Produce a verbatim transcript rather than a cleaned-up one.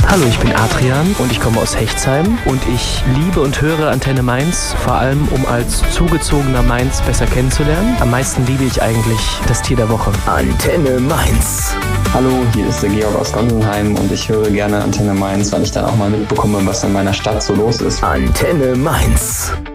Hallo, ich bin Adrian und ich komme aus Hechtsheim und ich liebe und höre Antenne Mainz, vor allem um als zugezogener Mainz besser kennenzulernen. Am meisten liebe ich eigentlich das Tier der Woche. Antenne Mainz. Hallo, hier ist der Georg aus Gonsenheim und ich höre gerne Antenne Mainz, weil ich dann auch mal mitbekomme, was in meiner Stadt so los ist. Antenne Mainz.